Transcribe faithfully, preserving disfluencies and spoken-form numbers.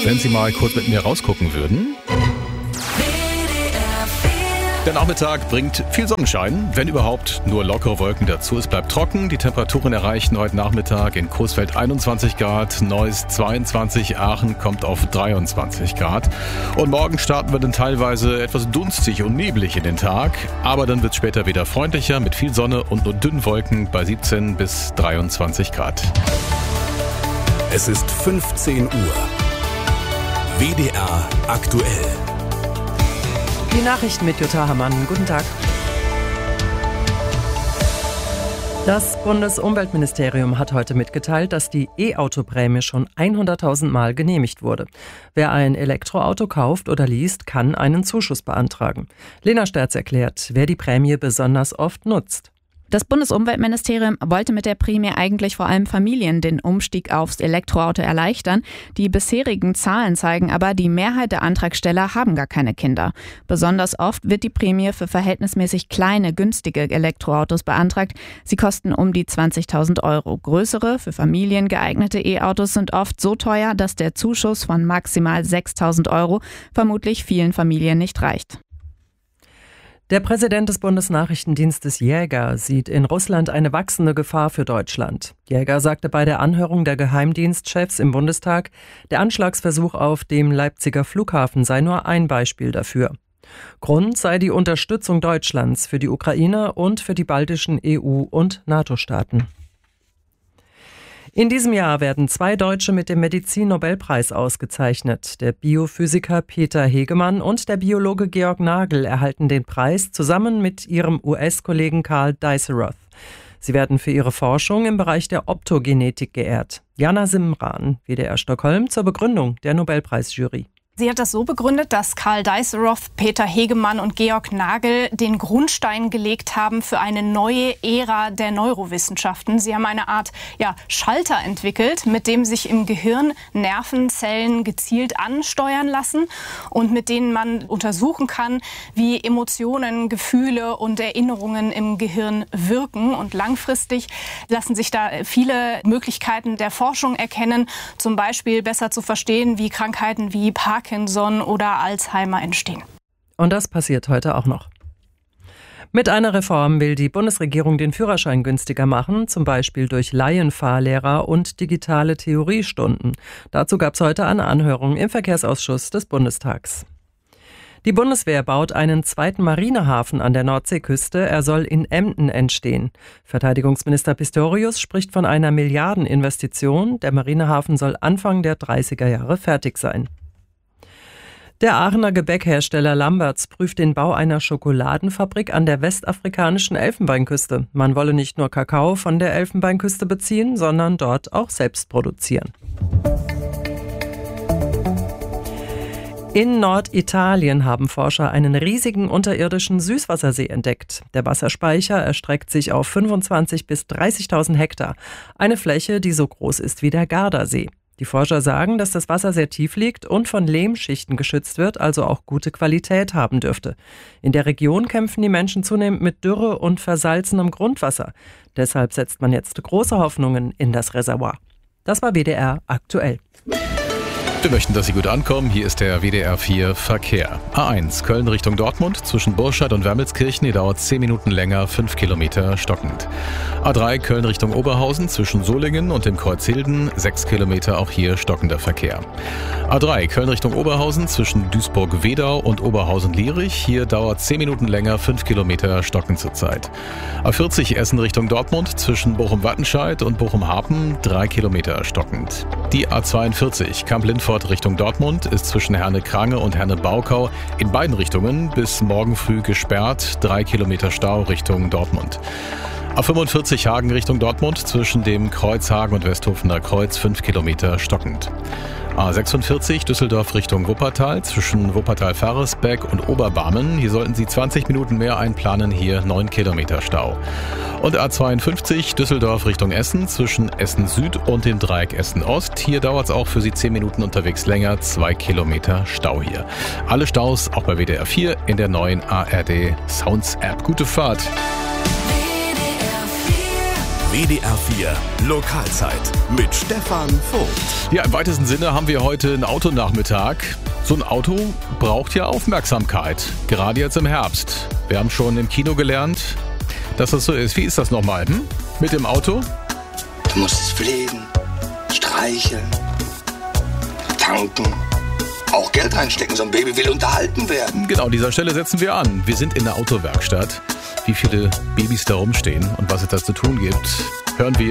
wenn Sie mal kurz mit mir rausgucken würden. Der Nachmittag bringt viel Sonnenschein, wenn überhaupt nur lockere Wolken dazu. Es bleibt trocken, die Temperaturen erreichen heute Nachmittag in Coesfeld einundzwanzig Grad, Neuss zweiundzwanzig, Aachen kommt auf dreiundzwanzig Grad. Und morgen starten wir dann teilweise etwas dunstig und neblig in den Tag, aber dann wird es später wieder freundlicher mit viel Sonne und nur dünnen Wolken bei siebzehn bis dreiundzwanzig Grad. Es ist fünfzehn Uhr. W D R aktuell. Die Nachrichten mit Jutta Hamann. Guten Tag. Das Bundesumweltministerium hat heute mitgeteilt, dass die E-Auto-Prämie schon hunderttausend Mal genehmigt wurde. Wer ein Elektroauto kauft oder least, kann einen Zuschuss beantragen. Lena Sterz erklärt, wer die Prämie besonders oft nutzt. Das Bundesumweltministerium wollte mit der Prämie eigentlich vor allem Familien den Umstieg aufs Elektroauto erleichtern. Die bisherigen Zahlen zeigen aber, die Mehrheit der Antragsteller haben gar keine Kinder. Besonders oft wird die Prämie für verhältnismäßig kleine, günstige Elektroautos beantragt. Sie kosten um die zwanzigtausend Euro. Größere, für Familien geeignete E-Autos sind oft so teuer, dass der Zuschuss von maximal sechstausend Euro vermutlich vielen Familien nicht reicht. Der Präsident des Bundesnachrichtendienstes Jäger sieht in Russland eine wachsende Gefahr für Deutschland. Jäger sagte bei der Anhörung der Geheimdienstchefs im Bundestag, der Anschlagsversuch auf dem Leipziger Flughafen sei nur ein Beispiel dafür. Grund sei die Unterstützung Deutschlands für die Ukraine und für die baltischen E U- und NATO-Staaten. In diesem Jahr werden zwei Deutsche mit dem Medizin-Nobelpreis ausgezeichnet. Der Biophysiker Peter Hegemann und der Biologe Georg Nagel erhalten den Preis zusammen mit ihrem U S-Kollegen Karl Dies-Roth. Sie werden für ihre Forschung im Bereich der Optogenetik geehrt. Jana Simran, W D R Stockholm, zur Begründung der Nobelpreisjury. Sie hat das so begründet, dass Karl Dies-Roth, Peter Hegemann und Georg Nagel den Grundstein gelegt haben für eine neue Ära der Neurowissenschaften. Sie haben eine Art ja, Schalter entwickelt, mit dem sich im Gehirn Nervenzellen gezielt ansteuern lassen und mit denen man untersuchen kann, wie Emotionen, Gefühle und Erinnerungen im Gehirn wirken. Und langfristig lassen sich da viele Möglichkeiten der Forschung erkennen, zum Beispiel besser zu verstehen, wie Krankheiten wie Parkinson oder Alzheimer entstehen. Und das passiert heute auch noch. Mit einer Reform will die Bundesregierung den Führerschein günstiger machen, zum Beispiel durch Laienfahrlehrer und digitale Theoriestunden. Dazu gab es heute eine Anhörung im Verkehrsausschuss des Bundestags. Die Bundeswehr baut einen zweiten Marinehafen an der Nordseeküste. Er soll in Emden entstehen. Verteidigungsminister Pistorius spricht von einer Milliardeninvestition. Der Marinehafen soll Anfang der dreißiger Jahre fertig sein. Der Aachener Gebäckhersteller Lamberts prüft den Bau einer Schokoladenfabrik an der westafrikanischen Elfenbeinküste. Man wolle nicht nur Kakao von der Elfenbeinküste beziehen, sondern dort auch selbst produzieren. In Norditalien haben Forscher einen riesigen unterirdischen Süßwassersee entdeckt. Der Wasserspeicher erstreckt sich auf fünfundzwanzigtausend bis dreißigtausend Hektar. Eine Fläche, die so groß ist wie der Gardasee. Die Forscher sagen, dass das Wasser sehr tief liegt und von Lehmschichten geschützt wird, also auch gute Qualität haben dürfte. In der Region kämpfen die Menschen zunehmend mit Dürre und versalzenem Grundwasser. Deshalb setzt man jetzt große Hoffnungen in das Reservoir. Das war W D R aktuell. Wir möchten, dass Sie gut ankommen. Hier ist der W D R vier Verkehr. A eins, Köln Richtung Dortmund, zwischen Burscheid und Wermelskirchen. Hier dauert zehn Minuten länger, fünf Kilometer stockend. A drei, Köln Richtung Oberhausen, zwischen Solingen und dem Kreuz Hilden, sechs Kilometer, auch hier stockender Verkehr. A drei, Köln Richtung Oberhausen, zwischen Duisburg-Wedau und Oberhausen-Lierich. Hier dauert zehn Minuten länger, fünf Kilometer stockend zurzeit. A vierzig, Essen Richtung Dortmund, zwischen Bochum-Wattenscheid und Bochum-Harpen, drei Kilometer stockend. Die A zweiundvierzig, Kamp-Lindfort Richtung Dortmund ist zwischen Herne-Krange und Herne-Baukau in beiden Richtungen bis morgen früh gesperrt. Drei Kilometer Stau Richtung Dortmund. A fünfundvierzig Hagen Richtung Dortmund zwischen dem Kreuz Hagen und Westhofener Kreuz fünf Kilometer stockend. A sechsundvierzig Düsseldorf Richtung Wuppertal zwischen Wuppertal-Farresbeck und Oberbarmen. Hier sollten Sie zwanzig Minuten mehr einplanen, hier neun Kilometer Stau. Und A zweiundfünfzig Düsseldorf Richtung Essen zwischen Essen Süd und dem Dreieck Essen Ost. Hier dauert es auch für Sie zehn Minuten unterwegs länger, zwei Kilometer Stau hier. Alle Staus auch bei W D R vier in der neuen A R D Sounds App. Gute Fahrt! W D R vier W D R vier Lokalzeit mit Stefan Vogt. Ja, im weitesten Sinne haben wir heute einen Autonachmittag. So ein Auto braucht ja Aufmerksamkeit, gerade jetzt im Herbst. Wir haben schon im Kino gelernt, dass das so ist. Wie ist das nochmal? Hm? Mit dem Auto? Du musst es pflegen, streicheln, tanken, auch Geld reinstecken. So ein Baby will unterhalten werden. Genau, an dieser Stelle setzen wir an. Wir sind in der Autowerkstatt. Wie viele Babys da rumstehen und was es da zu tun gibt, hören wir